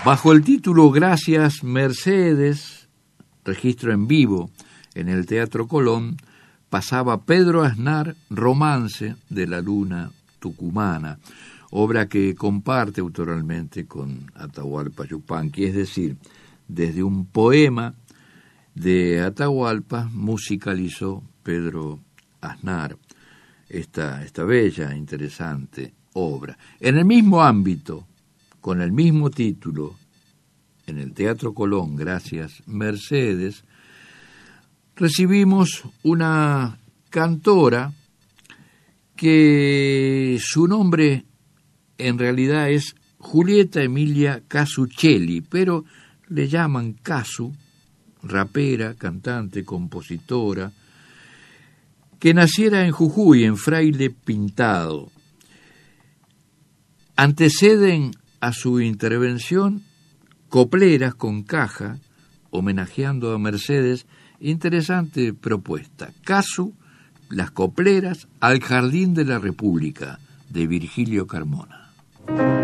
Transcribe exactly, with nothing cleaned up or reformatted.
Bajo el título Gracias Mercedes, registro en vivo en el Teatro Colón, pasaba Pedro Aznar, Romance de la Luna Tucumana, obra que comparte autoralmente con Atahualpa Yupanqui, es decir, desde un poema de Atahualpa musicalizó Pedro Aznar esta, esta bella, interesante obra. En el mismo ámbito, con el mismo título, en el Teatro Colón, Gracias Mercedes, recibimos una cantora que su nombre en realidad es Julieta Emilia Casuccelli, pero le llaman Casu, rapera, cantante, compositora, que naciera en Jujuy, en Fraile Pintado. Anteceden a su intervención copleras con caja, homenajeando a Mercedes. Interesante propuesta. Casu, las copleras al Jardín de la República, de Virgilio Carmona.